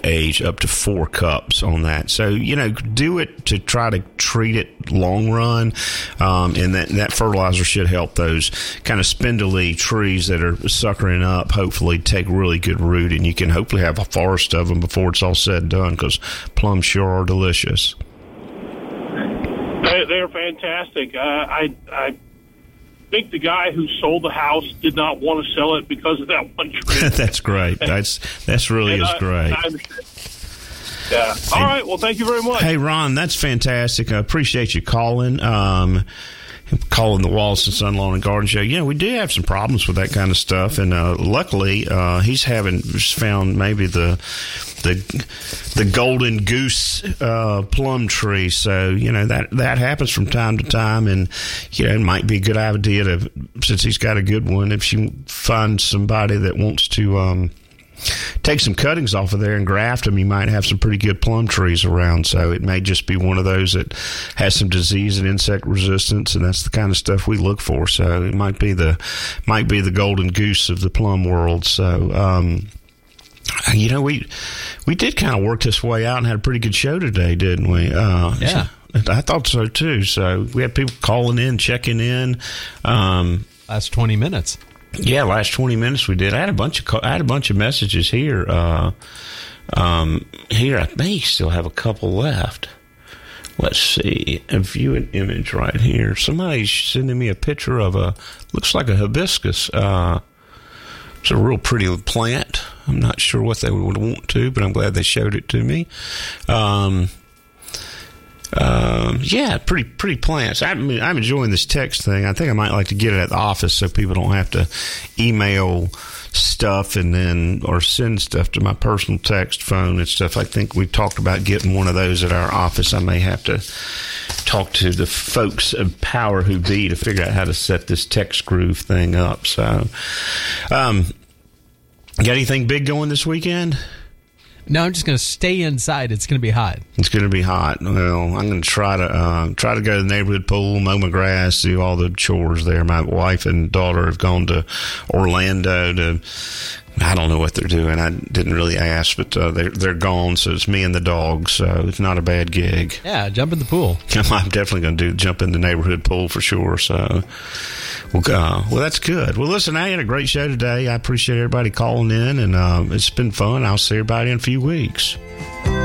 age up to 4 cups on that. So, do it to try to treat it long run. And that fertilizer should help those kind of spindly trees that are suckering up, hopefully take really good root, and you can hopefully have a forest of them before it's all said and done, because plums sure are delicious. They're fantastic. I think the guy who sold the house did not want to sell it because of that one tree. That's great. That's really is great. Yeah. All right. Well, thank you very much. Hey, Ron, that's fantastic. I appreciate you calling. Calling the Wallace and Son Lawn and Garden Show. We do have some problems with that kind of stuff, and luckily he's found maybe the golden goose plum tree. So that happens from time to time, and it might be a good idea to, since he's got a good one, if you find somebody that wants to take some cuttings off of there and graft them, you might have some pretty good plum trees around. So it may just be one of those that has some disease and insect resistance, and that's the kind of stuff we look for. So it might be the golden goose of the plum world. So we did kind of work this way out and had a pretty good show today, didn't we? Yeah, I thought so too. So we had people calling in, checking in. Last 20 minutes. Yeah, last 20 minutes we did. I had a bunch of messages here. Here, I may still have a couple left. Let's see. I view an image right here. Somebody's sending me a picture of looks like a hibiscus. It's a real pretty plant. I'm not sure what they would want to, but I'm glad they showed it to me. Yeah, pretty plants. I'm enjoying this text thing. I think I might like to get it at the office so people don't have to email stuff or send stuff to my personal text phone and stuff. I think we talked about getting one of those at our office. I may have to talk to the folks of Power Who Be to figure out how to set this text groove thing up. So, got anything big going this weekend? No, I'm just going to stay inside. It's going to be hot. It's going to be hot. Well, I'm going to try to go to the neighborhood pool, mow my grass, do all the chores there. My wife and daughter have gone to Orlando to. I don't know what they're doing. I didn't really ask, but they're gone. So it's me and the dog. So it's not a bad gig. Yeah, jump in the pool. I'm definitely going to jump in the neighborhood pool for sure. So. Well, that's good. Well, listen, I had a great show today. I appreciate everybody calling in, and it's been fun. I'll see everybody in a few weeks.